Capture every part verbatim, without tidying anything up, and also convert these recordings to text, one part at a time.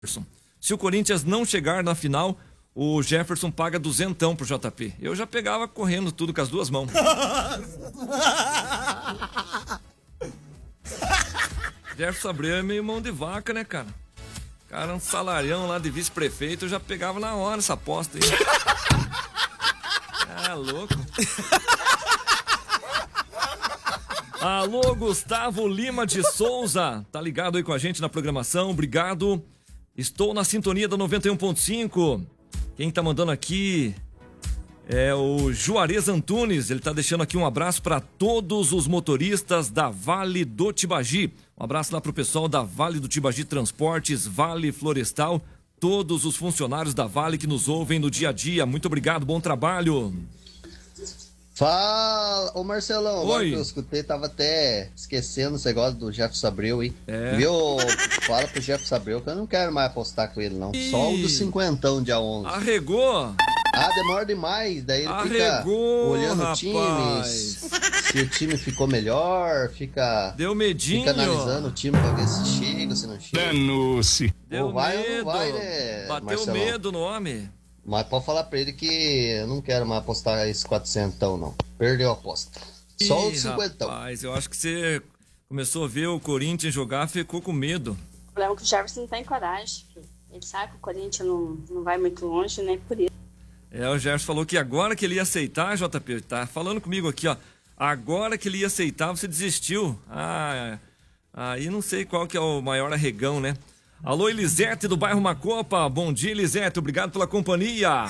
Se o Corinthians não chegar na final, o Jefferson paga duzentão pro J P. Eu já pegava correndo tudo com as duas mãos. Jefferson Abreu é meio mão de vaca, né, cara? Cara, um salarião lá de vice-prefeito, eu já pegava na hora essa aposta aí. Ah, louco. Alô, Gustavo Lima de Souza. Tá ligado aí com a gente na programação? Obrigado. Estou na sintonia da noventa e um ponto cinco. Quem tá mandando aqui é o Juarez Antunes. Ele tá deixando aqui um abraço para todos os motoristas da Vale do Tibagi. Um abraço lá pro pessoal da Vale do Tibagi Transportes, Vale Florestal, todos os funcionários da Vale que nos ouvem no dia a dia. Muito obrigado, bom trabalho. Fala, ô Marcelão, agora que eu escutei, tava até esquecendo esse negócio do Jefferson Abreu, hein? É. Viu? Fala pro Jefferson Abreu que eu não quero mais apostar com ele, não. Ih. Só o do cinquentão, dia onze. Arregou? Ah, demora demais, daí ele Arregou, fica olhando rapaz. o time, se o time ficou melhor, fica... Deu medinho. Fica analisando o time pra ver se chega, se não chega. Danou-se. Deu ou vai medo. ou não vai, né, Bateu Marcelão? medo no homem. Mas pode falar pra ele que eu não quero mais apostar esse quatrocentão, não. Perdeu a aposta. Só o Ih, cinquentão. Rapaz, eu acho que você começou a ver o Corinthians jogar, ficou com medo. O problema é que o Jefferson não tem coragem, filho. Ele sabe que o Corinthians não, não vai muito longe, né? Por isso. É, o Jefferson falou que agora que ele ia aceitar, J P, tá falando comigo aqui, ó. Agora que ele ia aceitar, você desistiu. Ah, aí não sei qual que é o maior arregão, né? Alô, Elisete do bairro Macopa. Bom dia, Elisete. Obrigado pela companhia.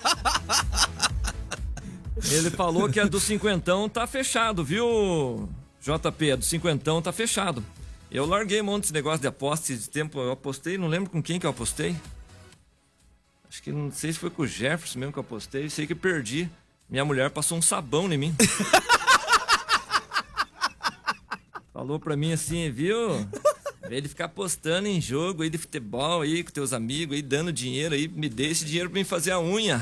Ele falou que a do cinquentão tá fechado, viu, J P? A do cinquentão tá fechado. Eu larguei um monte desse negócio de aposta esse tempo. Eu apostei, não lembro com quem que eu apostei. Acho que não sei se foi com o Jefferson mesmo que eu apostei. Sei que perdi. Minha mulher passou um sabão em mim. Falou pra mim assim, viu? Em vez de ficar apostando em jogo aí de futebol aí com teus amigos aí, dando dinheiro aí, me dê esse dinheiro pra mim fazer a unha.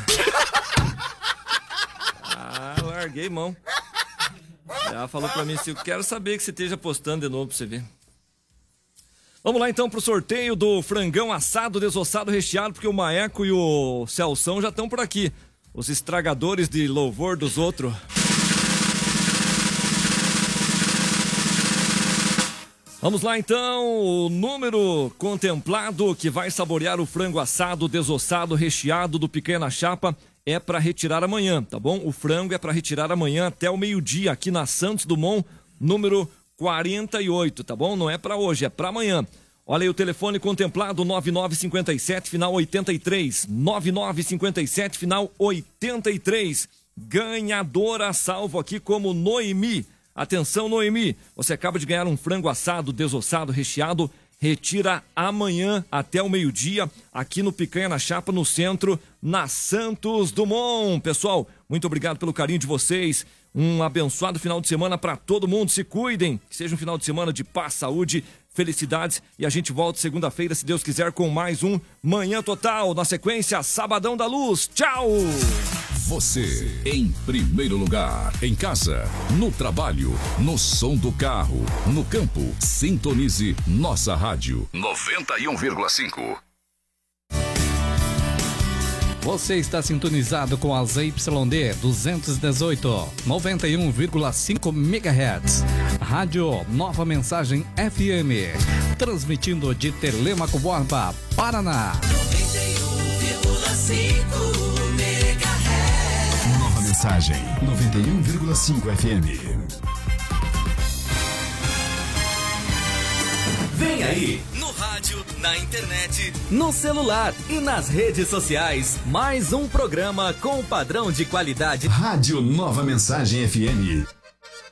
Ah, larguei mão. Ela falou pra mim assim, eu quero saber que você esteja apostando de novo pra você ver. Vamos lá então pro sorteio do frangão assado, desossado, recheado, porque o Maeco e o Celção já estão por aqui. Os estragadores de louvor dos outros. Vamos lá então, o número contemplado que vai saborear o frango assado, desossado, recheado do Picanha na Chapa é para retirar amanhã, tá bom? O frango é para retirar amanhã até o meio-dia aqui na Santos Dumont, número quarenta e oito, tá bom? Não é para hoje, é para amanhã. Olha aí o telefone contemplado, nove nove cinco sete, final oitenta e três, nove nove cinco sete, final oitenta e três. Ganhadora salvo aqui como Noemi. Atenção, Noemi, você acaba de ganhar um frango assado, desossado, recheado. Retira amanhã até o meio-dia aqui no Picanha na Chapa, no centro, na Santos Dumont. Pessoal, muito obrigado pelo carinho de vocês. Um abençoado final de semana para todo mundo. Se cuidem, que seja um final de semana de paz, saúde, felicidades. E a gente volta segunda-feira, se Deus quiser, com mais um Manhã Total. Na sequência, Sabadão da Luz. Tchau! Você, em primeiro lugar, em casa, no trabalho, no som do carro, no campo, sintonize nossa rádio noventa e um vírgula cinco. Você está sintonizado com a Z Y D duzentos e dezoito, noventa e um vírgula cinco megahertz. Rádio Nova Mensagem F M, transmitindo de Telêmaco Borba, Paraná. noventa e um vírgula cinco megahertz. Nova Mensagem noventa e um vírgula cinco F M. Vem aí, no rádio, na internet, no celular e nas redes sociais, mais um programa com padrão de qualidade. Rádio Nova Mensagem F M.